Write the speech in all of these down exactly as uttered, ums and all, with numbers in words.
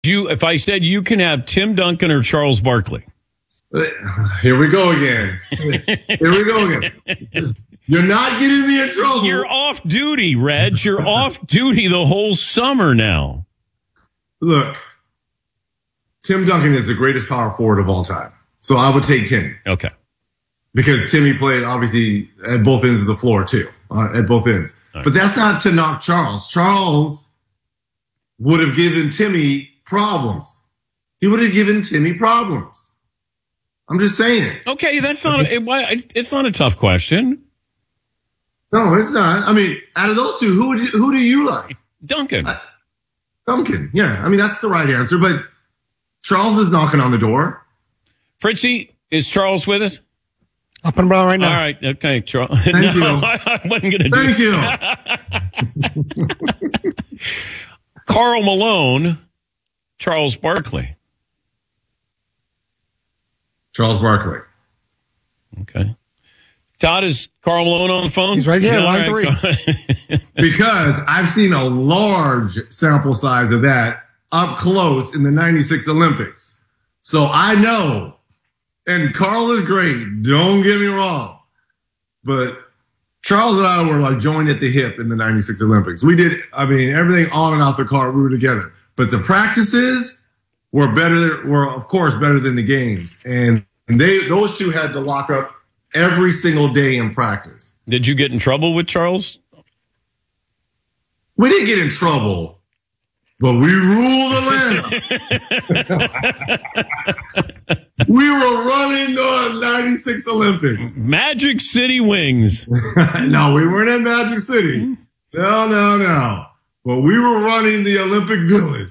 You, if I said you can have Tim Duncan or Charles Barkley. Here we go again. Here we go again. You're not getting me in trouble. You're off duty, Reg. You're off duty the whole summer now. Look, Tim Duncan is the greatest power forward of all time. So I would take Timmy. Okay. Because Timmy played, obviously, at both ends of the floor, too. Uh, at both ends. Right. But that's not to knock Charles. Charles would have given Timmy problems. He would have given Timmy problems. I'm just saying. Okay, that's not a, it, it's not a tough question. No, it's not. I mean, out of those two, who would you, who do you like? Duncan. Uh, Duncan. Yeah, I mean that's the right answer. But Charles is knocking on the door. Fritzy, is Charles with us? Up and around right now. All right. Okay, Charles. Thank no, you. I, I wasn't going to do Thank you. Karl Malone, Charles Barkley. Charles Barkley. Okay. Todd, is Karl Malone on the phone? He's right here, yeah, line right, three. Because I've seen a large sample size of that up close in the ninety-six Olympics. So I know, and Karl is great, don't get me wrong, but Charles and I were like joined at the hip in the ninety-six Olympics. We did, I mean, everything on and off the court, we were together. But the practices were better, were of course better than the games. And they, those two had to lock up every single day in practice. Did you get in trouble with Charles? We didn't get in trouble, but we ruled Atlanta. We were running the ninety-six Olympics. Magic City Wings. No, we weren't in Magic City. No, no, no. But we were running the Olympic Village.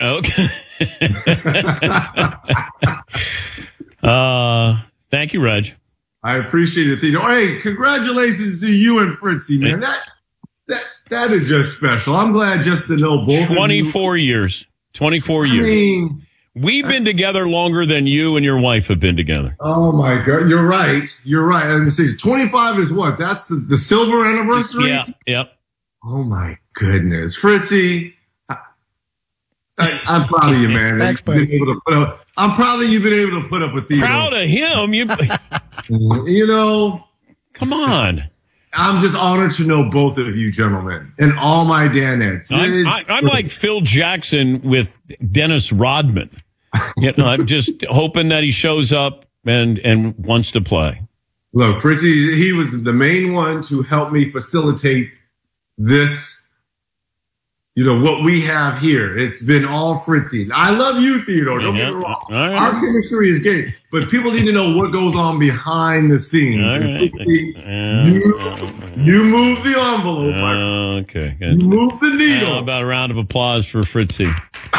Okay. uh, thank you, Reg. I appreciate it, Theodore. Hey, congratulations to you and Fritzy, man. That that that is just special. I'm glad just to know both twenty-four of you. years. twenty-four I years. Mean, We've been together longer than you and your wife have been together. Oh, my God. You're right. You're right. Let me see. twenty-five is what? That's the, the silver anniversary? Yeah, yep. Oh, my goodness. Fritzy, I, I, I'm proud of you, man. Thanks, You've been buddy. able to put up, I'm proud that you've been able to put up with Theodore. Proud of him. You, You know, come on. I'm just honored to know both of you gentlemen and all my Danettes. I'm, I, I'm like Phil Jackson with Dennis Rodman. You know, I'm just hoping that he shows up and, and wants to play. Look, Fritzy, he was the main one to help me facilitate this, you know, what we have here. It's been all Fritzy. I love you, Theodore. Don't Yeah, get me wrong. right. Our chemistry is great, but people need to know what goes on behind the scenes. All And right. Fritzy, Yeah, you, yeah, you move the envelope, my friend. Okay. You move the needle. How about a round of applause for Fritzy?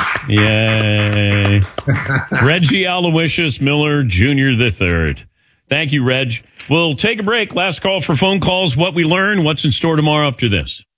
Yay. Reggie Aloysius Miller Junior the third. Thank you, Reg. We'll take a break. Last call for phone calls. What we learn, what's in store tomorrow after this.